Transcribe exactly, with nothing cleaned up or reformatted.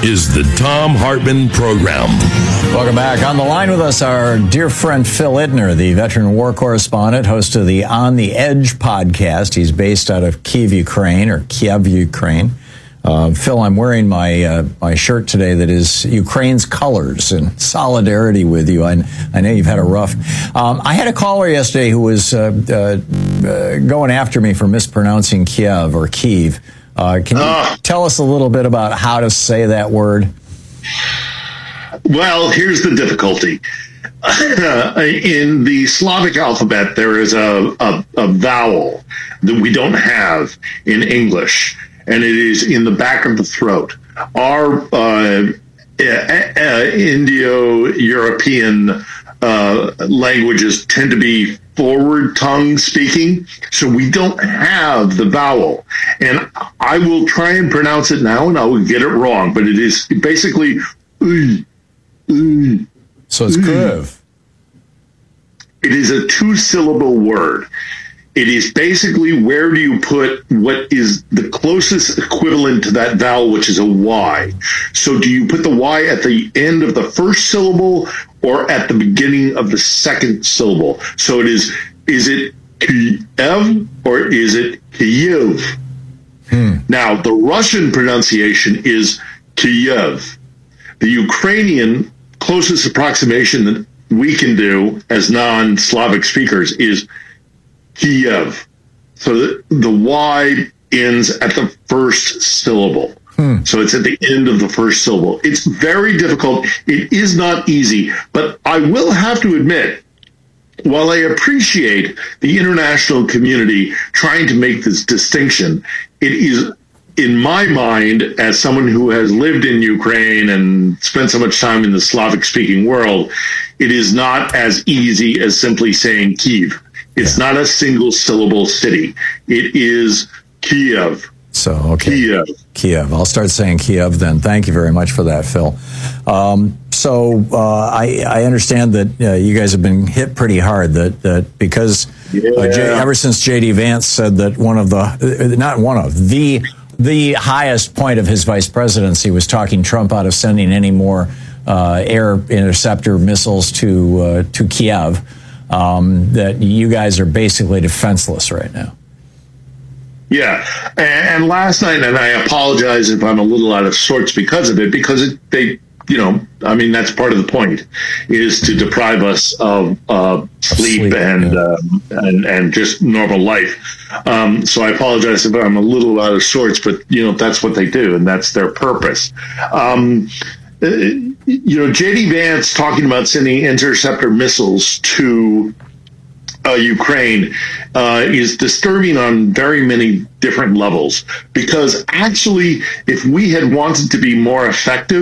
is the Thom Hartmann Program. Welcome back. On the line with us, our dear friend Phil Ittner, the veteran war correspondent, host of the On the Edge podcast. He's based out of Kyiv, Ukraine, or Kiev, Ukraine. Uh, Phil, I'm wearing my uh, my shirt today that is Ukraine's colors in solidarity with you. I, I know you've had a rough. Um, I had a caller yesterday who was uh, uh, uh, going after me for mispronouncing Kiev or Kyiv. Uh, can you uh, tell us a little bit about how to say that word? Well, here's the difficulty. In the Slavic alphabet, there is a, a, a vowel that we don't have in English, and it is in the back of the throat. Our uh, uh, Indo-European uh, languages tend to be forward tongue speaking, so we don't have the vowel. And I will try and pronounce it now, and I will get it wrong, but it is basically uy, uy, so it's Kyiv. It is a two-syllable word. It is basically, where do you put what is the closest equivalent to that vowel, which is a Y. So do you put the Y at the end of the first syllable or at the beginning of the second syllable? So it is, is it Kiev or is it Kyiv? Hmm. Now, the Russian pronunciation is Kiev. The Ukrainian closest approximation that we can do as non-Slavic speakers is Kiev. So the, the Y ends at the first syllable. Hmm. So it's at the end of the first syllable. It's very difficult. It is not easy, but I will have to admit, while I appreciate the international community trying to make this distinction, it is, in my mind, as someone who has lived in Ukraine and spent so much time in the Slavic-speaking world, it is not as easy as simply saying Kyiv. It's yeah. not a single syllable city. It is Kiev. So, okay. Kiev. Kiev. I'll start saying Kiev then. Thank you very much for that, Phil. Um, so uh, I, I understand that uh, you guys have been hit pretty hard, that, that because yeah. uh, J, ever since J D Vance said that one of the, uh, not one of, the the highest point of his vice presidency was talking Trump out of sending any more uh, air interceptor missiles to uh, to Kiev, um, that you guys are basically defenseless right now. Yeah, and last night, and I apologize if I'm a little out of sorts because of it, because it, they, you know, I mean, that's part of the point, is to deprive us of uh, sleep, sleep and, yeah. um, and and just normal life. Um, so I apologize if I'm a little out of sorts, but, you know, that's what they do, and that's their purpose. Um, you know, J D Vance talking about sending interceptor missiles to Uh, Ukraine uh, is disturbing on very many different levels, because actually, if we had wanted to be more effective,